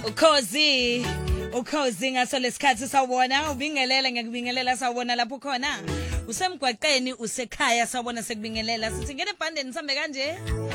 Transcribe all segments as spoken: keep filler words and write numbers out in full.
Ukhozi ukhozi ngaso lesikhathi sawubona ubingelela ngiyakubingelela sawubona lapho khona usemgwaqeni usekhaya sawubona sekubingelela sithi ngene ebhandeni sambe kanje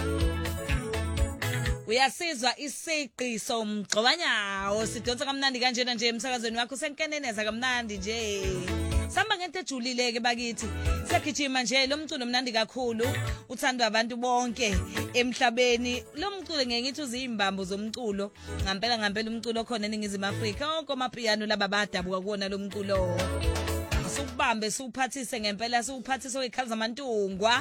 uyasizwa isiqi somgcobanyawo sidonsa kamnandi kanjena nje emsakazweni wakho senkeneneza kamnandi nje samba ngento ejulileke bakithi siyagijima nje lo mculo mnandi kakhulu uthandwa abantu bonke emhlabeni lo mculo ngeke ngithi uzimbambo zomculo ngampela ngampela umculo khona eNingizimu Afrika onke amapiano laba badabuka kuona lo mculo asukubambe siwuphathise ngempela siwuphathise oyikhali zamantungwa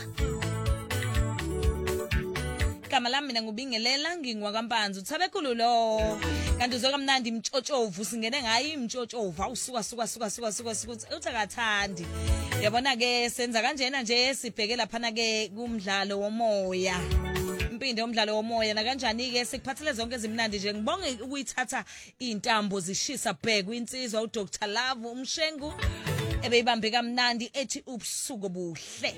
igama lami mina ngubingelela ngingwakampanzi uthabekulu lo kanti uzwe kamnandi imtshotshovu singene ngayo imtshotshovu awusuka suka suka suka suka suka uthakathandi yabona ke senza kanjena nje sibheke lapha ke kumdlalo womoya impinde yomdlalo womoya na kanjani ke sikuphathele zonke ezimnandi nje ngibonge ukuyithatha intambo zishisa bhek insizwa u Doctor Love umshengu ebeyibambe kamnandi ethi ubusuku buhle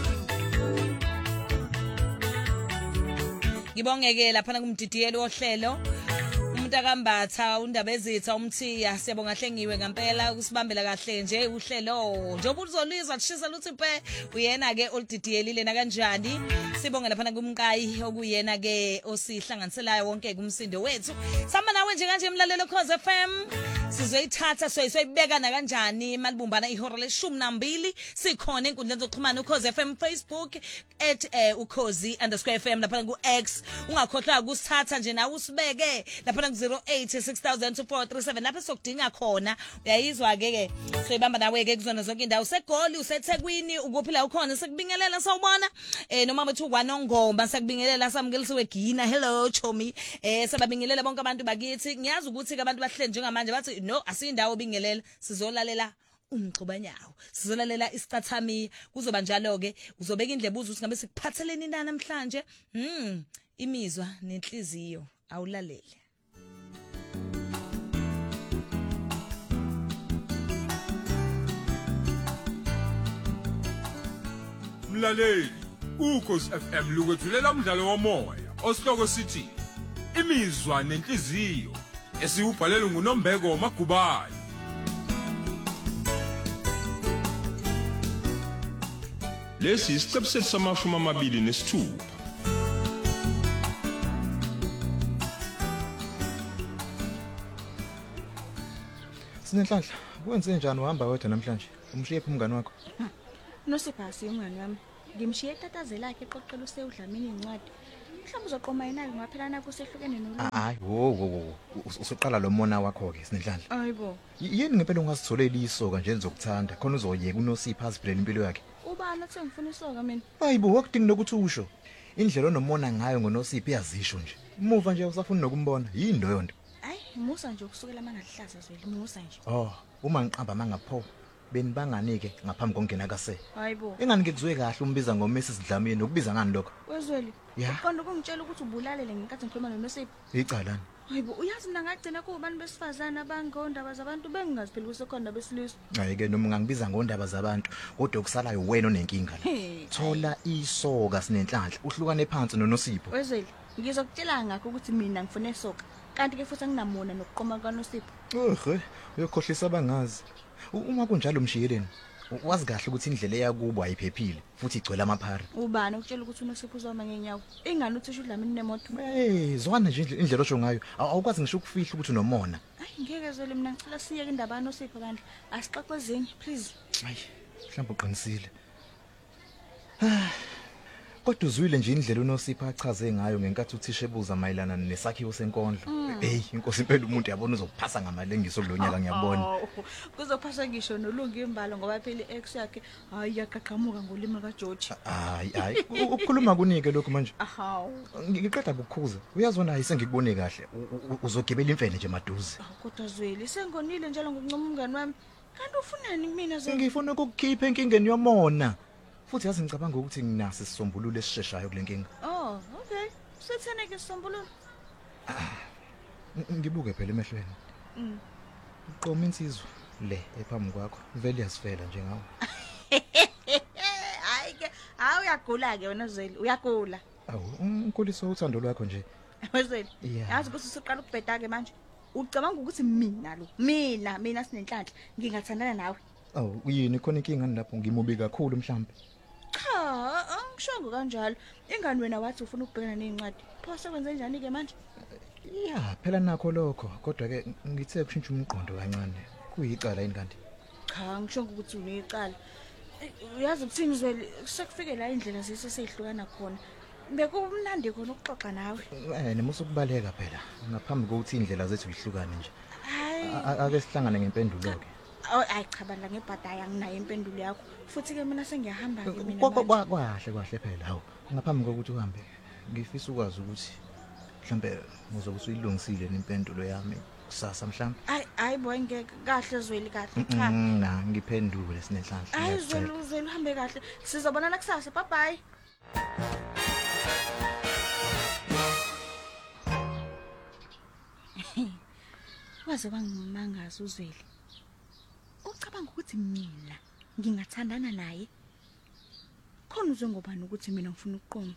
ngibongeke lapha kumdidiyelo ohlelo umuntu akambatha undaba ezitha umthiya siyabonga hlengiwe ngempela ukusibambela kahle nje uhlelo njengoba uzolizwa lishisa luthi pe uyena ke olididiyelile na kanjani sibonga lapha kumqayi okuyena ke osihlanganiselayo wonke kumsindo wethu samba nawe nje kanje emlalelo Khoze F M sizoyithatha soyibeka na kanjani malibumbana ihora leshumi nambili sikhona enkundleni zokuxhumana uKhoze F M Facebook at ukhozi underscore F M lapha ku X ungakhohlwa ukusithatha nje nawe usibeke lapha ku zero eight six thousand two four three seven lapha sokudinga khona uyayizwa ke ke soyibamba nawe ke kuzona zonke indawo segoli useThekwini ukuphi la ukhona sekubingelela sawubona eh noma bethu kwanongoma sekubingelela samkelisiwe Gina hello Chomi eh sababingelela bonke abantu bakithi ngiyazi ukuthi ke abantu bahleli njengamanje bathi no asindawo bingelela sizolalela umgcobanyawo sizolalela isicathami kuzoba njalo ke uzobeka indlebe uzuthi ngabe sikuphatheleni na namhlanje mm imizwa nenhliziyo awulalele mlaleli ukhozi F M lukwethulela umdlalo womoya osihloko sithi imizwa nenhliziyo esiubhalelwe nguNombeko Magubane lesi isiqebu samashumi amabili nesithupha Sinenhlanhla wenze njani uhamba wedwa namhlanje umshiye phi umngane wakho Nosipha umngane wami ngimshiye tatazela yakhe eqoqela usewudlamini incwadi mhlawumbe uzoqoma yena ngaphelana kusehlukene noluntu hayi wo wo usuqala lo mona wakho ke Sinenhlanhla hayibo yini ngempela ungazitholela isoka nje nizokuthanda khona uzoyeka uNosipha azibhele impilo yakhe ubani othi ngifuna isoka mina hayibo wakudingi nokuthi usho indlela onomona ngayo ngoNosipha iyazisho nje umuva nje usafuna nokumbona yini loyo nto hayi musa nje ukusukela mangahlaza zweli musa nje oh uma ngiqamba mangapho beni banganike ngaphambi kongena kase hayibo engani ngikuzwe kahle umbiza ngoMessis Dlamini ukubiza ngani lokho wezweli Yeah. uqonda ukungitshela ukuthi ubulalele ngenkathi ngikhuluma noNosipha icalani hayibo uyazi mina ngagcina kubani besifazana abangondaba zabantu bengingazipheli kusekhona besilisa hayi ke noma ngangibiza ngondaba zabantu kodwa kusalayo wena onenkinga la Hey. thola isoka Sinenhlanhla uhlukane phansi noNosipho wezweli ngizokutshela ngakho ukuthi mina ngifuna isoka kanti ke futhi anginamona nokuqoma kaNosipha Oghe, uyokhohlisa abangazi. Uma kunjalo umshiyeleni, wazi kahle ukuthi indlela eyakubo ayiphephile futhi igcwele amaphara. ubani ukutshela ukuthi uNosipha uzoma ngenyawo ingani uthisha udlamini nemoto Hey, zwana nje indlela osho ngayo. Awukwazi ngisho ukufihla ukuthi unomona. hayi ngeke zweli mina ngicela siye ke indaba kaNosipha kanti asixoxe ezinye please Hayi, mhlawumbe uqinisile. Kodwa uzwile nje indlela uNosipha achaze ngayo ngenkathi uthisha ebuza mayelana nesakhiwo senkondlo. Hey, inkosi impela umuntu yabona uzokuphasa ngamalengiso kulonyaka ngiyabona. Oh, kuzophasa ngisho nolunga imbalo ngoba phela ex yakhe hayi yaqhaqhamuka ngolimi kaJoji Hayi, hayi, ukukhuluma kunike lokho manje. ahawu Ngiqeda ukukhuza. Uyazona hayi sengikubone kahle. Uzogibela imfene nje maduze. kodwa zweli sengonile njalo ngokuncoma umngane wami kanti ufunani kumina ze Ngifuna ukukukhipha enkingeni yomona. Futhi yazi ngicabanga ukuthi nginaso isisombululo esisheshayo kule nkinga. oh okay sethene ke sisombululo Ngibuke phela emehlweni. Mm. Uqoma insizwa le ephambi kwakho. Vele yasifela nje ngawo. hayi ke hawu uyagula ke wena zweli uyagula Awu, unkuliso uthando lwakho nje. wezeli Yeah. yazi ukuthi usuqala ukubheda ke manje Ucabanga ukuthi mina lo, mina mina sinenhlanhla ngingathandana nawe. Awu uyini khona inkinga lapho ngimubi kakhulu mhlambe. Cha, angishongo kanjalo. Ingani wena wathi ufuna ukubhekana nezincwadi. Pho sekwenze njani ke manje? Ya, phela nakho lokho, kodwa ke ngithe kushintsha umqondo kancane. Kuyicala yini kanti? Cha, ngishongo ukuthi unecala. Uyazi ukuthini Zweli, sekufike la indlela sesisehlukana khona. Bekumnandi khona ukuxoxa nawe. Eh, nemusa ukubaleka phela. Ngaphambi kokuthi indlela zethu zihlukane nje. Hayi. Ake sihlangane ngempendulo ke. Aw ayichabanga ngebhadaya nginayo impendulo yakho. Futhi ke mina sengiyahamba ke mina. Kwahle kwahle phela hawo. Ngaphambi kokuthi uhambe, ngifisa ukwazi ukuthi mhlambe uzobe usuyilungisile impendulo yami kusasa mhlambe. Hayi hayi boy ngeke kahle Zweli kahle cha. Na ngiphendule sinenhlanhla. Hayi Zweli uzeli uhambe kahle. Sizobonana kusasa. Bye bye. Waze wangimangaza uZweli. Ucabanga ukuthi mina ngingathandana naye? Khona uzwe ngobani ukuthi mina ngifuna ukuqoma?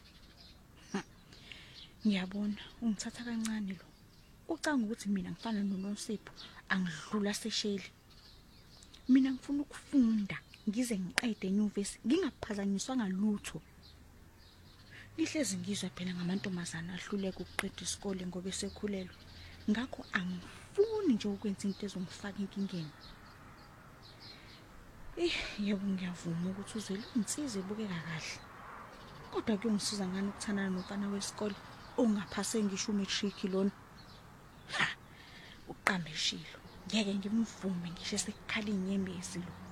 Ngiyabona ungithatha kancane lo. Ucanga ukuthi mina ngifana noNosipho angidlula sesheli. Mina ngifuna ukufunda ngize ngiqede enyuvesi ngingaphazanyiswa ngalutho. Ngihlezi ngizwa phela ngamantombazana ahluleka ukuqeda isikole ngoba esekhulelwe. Ngakho angifuni nje ukwenza into ezongifaka inkingeni. Eh, yebo ngiyavuma ukuthi uZweli insizwe ibukeka kahle. Kodwa kuyongisiza ngani ukuthandana nomfana wesikole ongaphase ngisho umatric lona? Ha, uqambeshilo. Ngeke ngimvume ngisho sekukhala inyembezi lo.